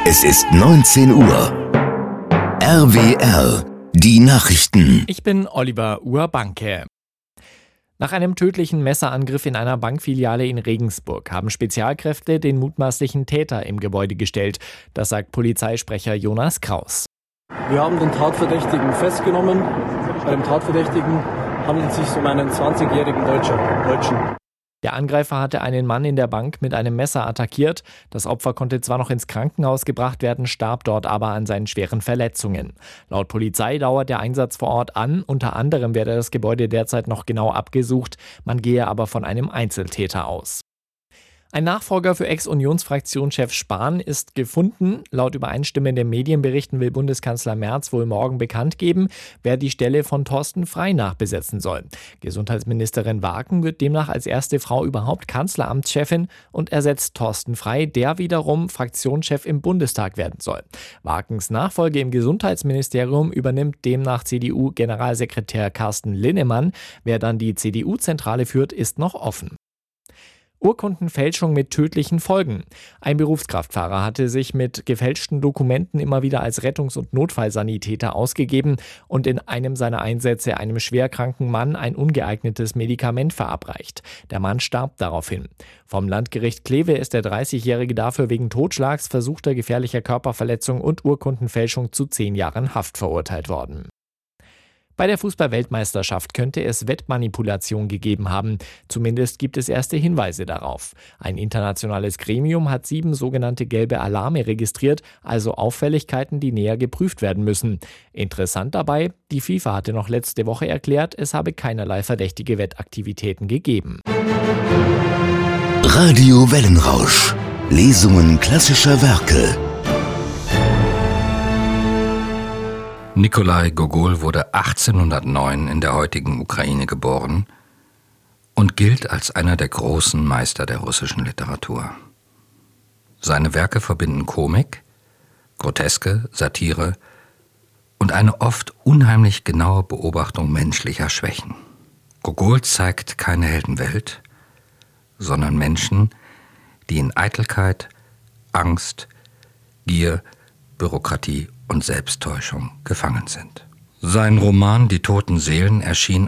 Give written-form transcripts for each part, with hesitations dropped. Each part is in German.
Es ist 19 Uhr. RWR, die Nachrichten. Ich bin Oliver Urbanke. Nach einem tödlichen Messerangriff in einer Bankfiliale in Regensburg haben Spezialkräfte den mutmaßlichen Täter im Gebäude gestellt. Das sagt Polizeisprecher Jonas Kraus. Wir haben den Tatverdächtigen festgenommen. Bei dem Tatverdächtigen handelt es sich um einen 20-jährigen Deutschen. Der Angreifer hatte einen Mann in der Bank mit einem Messer attackiert. Das Opfer konnte zwar noch ins Krankenhaus gebracht werden, starb dort aber an seinen schweren Verletzungen. Laut Polizei dauert der Einsatz vor Ort an. Unter anderem werde das Gebäude derzeit noch genau abgesucht. Man gehe aber von einem Einzeltäter aus. Ein Nachfolger für Ex-Unionsfraktionschef Spahn ist gefunden. Laut übereinstimmenden Medienberichten will Bundeskanzler Merz wohl morgen bekannt geben, wer die Stelle von Thorsten Frey nachbesetzen soll. Gesundheitsministerin Wagen wird demnach als erste Frau überhaupt Kanzleramtschefin und ersetzt Thorsten Frey, der wiederum Fraktionschef im Bundestag werden soll. Wagens Nachfolge im Gesundheitsministerium übernimmt demnach CDU-Generalsekretär Carsten Linnemann. Wer dann die CDU-Zentrale führt, ist noch offen. Urkundenfälschung mit tödlichen Folgen. Ein Berufskraftfahrer hatte sich mit gefälschten Dokumenten immer wieder als Rettungs- und Notfallsanitäter ausgegeben und in einem seiner Einsätze einem schwerkranken Mann ein ungeeignetes Medikament verabreicht. Der Mann starb daraufhin. Vom Landgericht Kleve ist der 30-Jährige dafür wegen Totschlags, versuchter gefährlicher Körperverletzung und Urkundenfälschung zu 10 Jahren Haft verurteilt worden. Bei der Fußball-Weltmeisterschaft könnte es Wettmanipulation gegeben haben. Zumindest gibt es erste Hinweise darauf. Ein internationales Gremium hat 7 sogenannte gelbe Alarme registriert, also Auffälligkeiten, die näher geprüft werden müssen. Interessant dabei, die FIFA hatte noch letzte Woche erklärt, es habe keinerlei verdächtige Wettaktivitäten gegeben. Radio Wellenrausch. Lesungen klassischer Werke. Nikolai Gogol wurde 1809 in der heutigen Ukraine geboren und gilt als einer der großen Meister der russischen Literatur. Seine Werke verbinden Komik, Groteske, Satire und eine oft unheimlich genaue Beobachtung menschlicher Schwächen. Gogol zeigt keine Heldenwelt, sondern Menschen, die in Eitelkeit, Angst, Gier, Bürokratie und Selbsttäuschung gefangen sind. Sein Roman »Die toten Seelen« erschien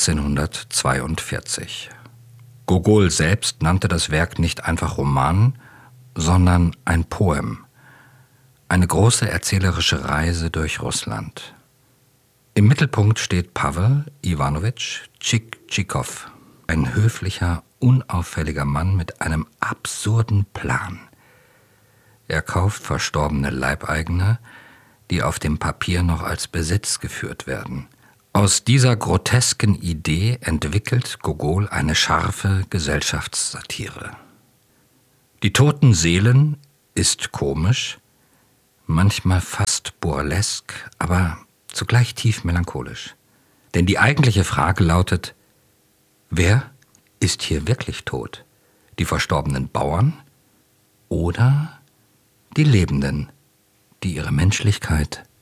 1842. Gogol selbst nannte das Werk nicht einfach Roman, sondern ein Poem, eine große erzählerische Reise durch Russland. Im Mittelpunkt steht Pawel Iwanowitsch Tschitschikow, ein höflicher, unauffälliger Mann mit einem absurden Plan. Er kauft verstorbene Leibeigene, die auf dem Papier noch als Besitz geführt werden. Aus dieser grotesken Idee entwickelt Gogol eine scharfe Gesellschaftssatire. Die toten Seelen ist komisch, manchmal fast burlesk, aber zugleich tief melancholisch. Denn die eigentliche Frage lautet: Wer ist hier wirklich tot? Die verstorbenen Bauern oder die Lebenden, die ihre Menschlichkeit